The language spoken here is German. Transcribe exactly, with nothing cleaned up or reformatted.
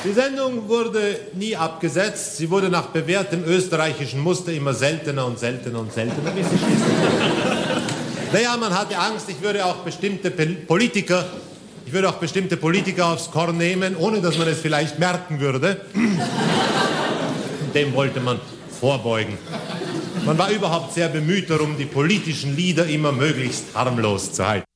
Die Sendung wurde nie abgesetzt. Sie wurde nach bewährtem österreichischen Muster immer seltener und seltener und seltener, bis sie schließlich... Naja, man hatte Angst, ich würde auch bestimmte Politiker, ich würde auch bestimmte Politiker aufs Korn nehmen, ohne dass man es vielleicht merken würde. Dem wollte man vorbeugen. Man war überhaupt sehr bemüht darum, die politischen Lieder immer möglichst harmlos zu halten.